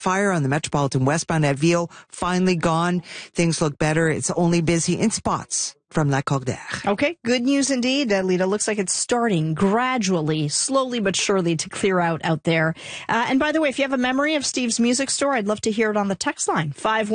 fire on the Metropolitan westbound at Ville finally gone. Things look better. It's only busy in spots from Lacordaire. Okay, good news indeed, Lita. Looks like it's starting gradually, slowly but surely to clear out there. And by the way, if you have a memory of Steve's Music Store, I'd love to hear it on the text line,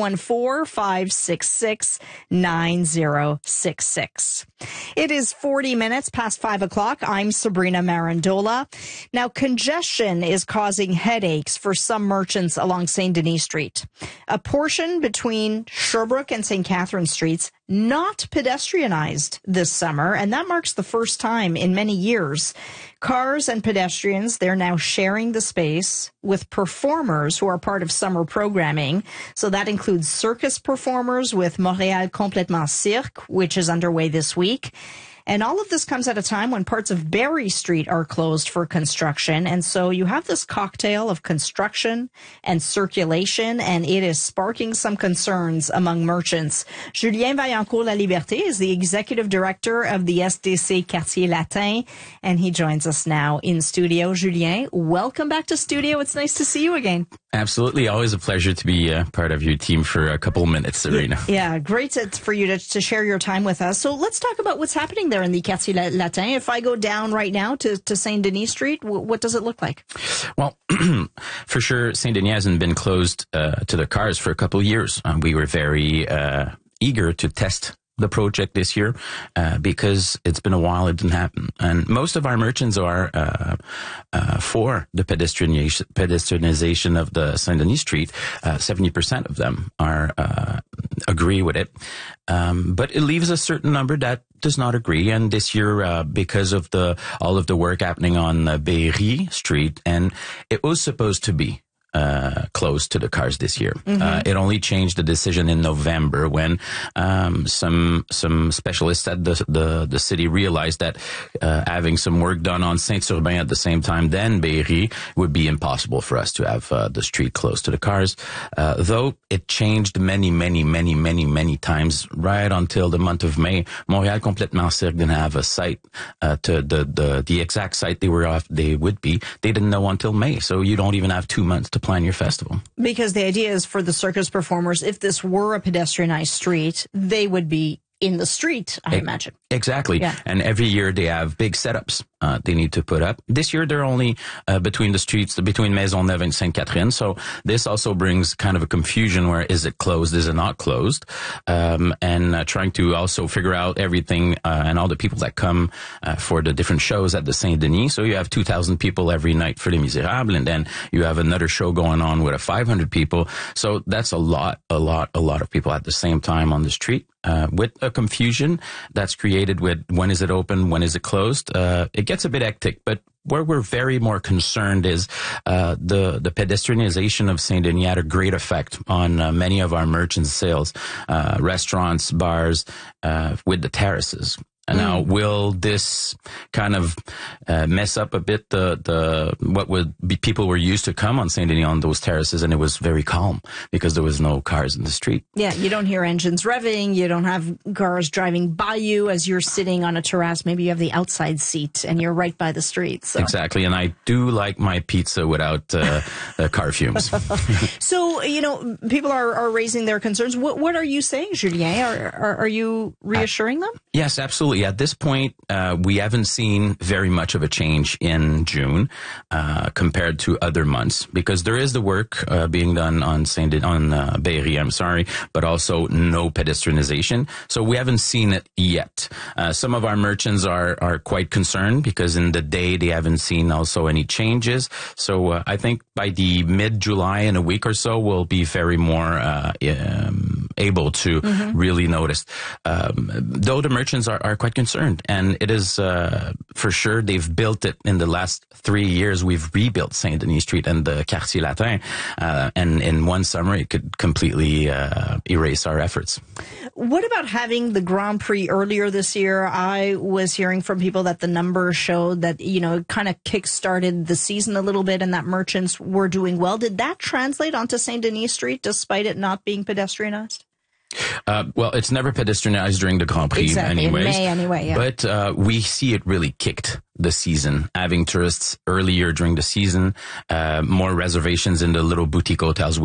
514-566-9066. It is 40 minutes past 5 o'clock. I'm Sabrina Marandola. Now, congestion is causing headaches for some merchants along St. Denis Street. A portion between Sherbrooke and St. Catherine Streets not pedestrianized this summer, and that marks the first time in many years. Cars and pedestrians, they're now sharing the space with performers who are part of summer programming. So that includes circus performers with Montréal Complètement Cirque, which is underway this week. And all of this comes at a time when parts of Barrie Street are closed for construction. And so you have this cocktail of construction and circulation, and it is sparking some concerns among merchants. Julien Vaillancourt Laliberté is the executive director of the SDC Quartier Latin, and he joins us now in studio. Julien, welcome back to studio. It's nice to see you again. Absolutely. Always a pleasure to be part of your team for a couple of minutes, Serena. Yeah, great for you to share your time with us. So let's talk about what's happening there in the Quartier Latin. If I go down right now to Saint Denis Street, what does it look like? Well, for sure, Saint Denis hasn't been closed to the cars for a couple of years. We were very eager to test the project this year because it's been a while it didn't happen, and most of our merchants are for the pedestrianization of the Saint Denis Street. 70% of them are agree with it, but it leaves a certain number that does not agree. And this year, because of all of the work happening on Barrie Street, and it was supposed to be close to the cars this year. Mm-hmm. It only changed the decision in November when some specialists at the city realized that having some work done on Saint-Urbain at the same time then Barrie would be impossible for us to have the street close to the cars. Though it changed many times right until the month of May. Montréal Complètement Cirque didn't have a site to the exact site they would be. They didn't know until May. So you don't even have 2 months to plan your festival. Because the idea is for the circus performers, if this were a pedestrianized street, they would be in the street, I imagine. Exactly. Yeah. And every year they have big setups they need to put up. This year they're only between the streets, between Maisonneuve and Sainte-Catherine. So this also brings kind of a confusion where is it closed, is it not closed? And trying to also figure out everything and all the people that come for the different shows at the Saint-Denis. So you have 2,000 people every night for Les Miserables, and then you have another show going on with 500 people. So that's a lot of people at the same time on the street. With a confusion that's created with when is it open, when is it closed, it gets a bit hectic. But where we're very more concerned is the pedestrianization of Saint Denis had a great effect on many of our merchants' sales, restaurants, bars, with the terraces. And now, will this kind of mess up a bit what would be people were used to come on Saint Denis on those terraces, and it was very calm because there was no cars in the street. Yeah, you don't hear engines revving, you don't have cars driving by you as you're sitting on a terrace. Maybe you have the outside seat and you're right by the street. So. Exactly, and I do like my pizza without car fumes. So, people are raising their concerns. What are you saying, Julien? Are you reassuring them? Yes, absolutely. At this point, we haven't seen very much of a change in June compared to other months, because there is the work being done on Barrie, but also no pedestrianization. So we haven't seen it yet. Some of our merchants are quite concerned because in the day they haven't seen also any changes. So I think by the mid-July, in a week or so, we'll be very more able to really notice. Though the merchants are quite concerned, and it is for sure they've built it in the last 3 years. We've rebuilt Saint Denis Street and the Quartier Latin, and in one summer it could completely erase our efforts. What about having the Grand Prix earlier this year? I was hearing from people that the numbers showed that, it kind of kick-started the season a little bit and that merchants were doing well. Did that translate onto Saint Denis Street despite it not being pedestrianized? Well, it's never pedestrianized during the Grand Prix anyways. In May anyway, yeah. But we see it really kicked this season, having tourists earlier during the season, more reservations in the little boutique hotels